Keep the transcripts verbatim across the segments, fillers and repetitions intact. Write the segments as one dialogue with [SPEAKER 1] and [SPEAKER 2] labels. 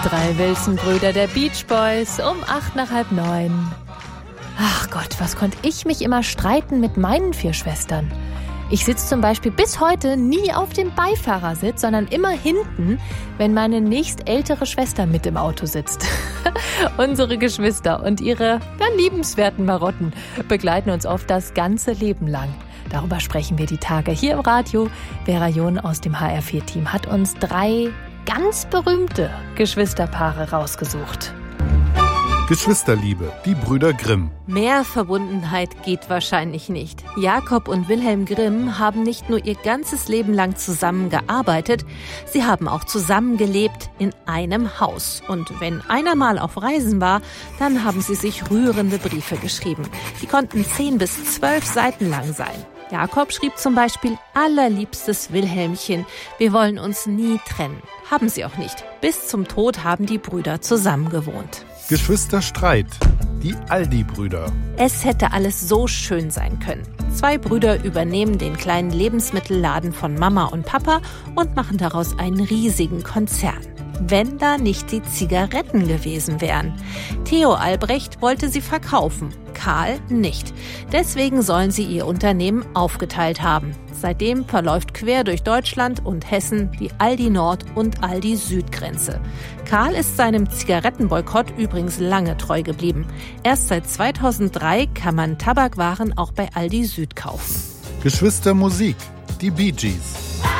[SPEAKER 1] Drei Wilson-Brüder der Beach Boys um acht nach halb neun. Ach Gott, was konnte ich mich immer streiten mit meinen vier Schwestern. Ich sitze zum Beispiel bis heute nie auf dem Beifahrersitz, sondern immer hinten, wenn meine nächstältere Schwester mit im Auto sitzt. Unsere Geschwister und ihre ja, liebenswerten Marotten begleiten uns oft das ganze Leben lang. Darüber sprechen wir die Tage hier im Radio. Vera John aus dem H R vier Team hat uns drei ganz berühmte Geschwisterpaare rausgesucht.
[SPEAKER 2] Geschwisterliebe, die Brüder Grimm.
[SPEAKER 1] Mehr Verbundenheit geht wahrscheinlich nicht. Jakob und Wilhelm Grimm haben nicht nur ihr ganzes Leben lang zusammengearbeitet, sie haben auch zusammengelebt in einem Haus. Und wenn einer mal auf Reisen war, dann haben sie sich rührende Briefe geschrieben. Die konnten zehn bis zwölf Seiten lang sein. Jakob schrieb zum Beispiel: Allerliebstes Wilhelmchen, wir wollen uns nie trennen. Haben sie auch nicht. Bis zum Tod haben die Brüder zusammen gewohnt.
[SPEAKER 2] Geschwisterstreit, die Aldi-Brüder.
[SPEAKER 1] Es hätte alles so schön sein können. Zwei Brüder übernehmen den kleinen Lebensmittelladen von Mama und Papa und machen daraus einen riesigen Konzern. Wenn da nicht die Zigaretten gewesen wären. Theo Albrecht wollte sie verkaufen, Karl nicht. Deswegen sollen sie ihr Unternehmen aufgeteilt haben. Seitdem verläuft quer durch Deutschland und Hessen die Aldi Nord- und Aldi Süd-Grenze. Karl ist seinem Zigarettenboykott übrigens lange treu geblieben. Erst seit zweitausenddrei kann man Tabakwaren auch bei Aldi Süd kaufen.
[SPEAKER 2] Geschwistermusik, die Bee Gees.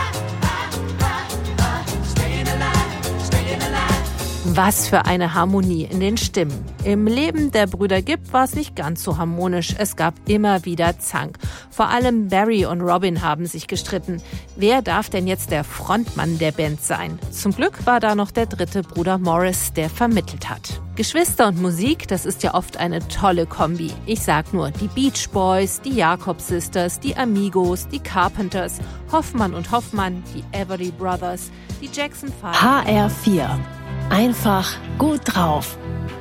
[SPEAKER 1] Was für eine Harmonie in den Stimmen. Im Leben der Brüder Gibb war es nicht ganz so harmonisch. Es gab immer wieder Zank. Vor allem Barry und Robin haben sich gestritten. Wer darf denn jetzt der Frontmann der Band sein? Zum Glück war da noch der dritte Bruder Morris, der vermittelt hat. Geschwister und Musik, das ist ja oft eine tolle Kombi. Ich sag nur, die Beach Boys, die Jakob Sisters, die Amigos, die Carpenters, Hoffmann und Hoffmann, die Everly Brothers, die Jackson Five.
[SPEAKER 3] H R vier. Einfach gut drauf.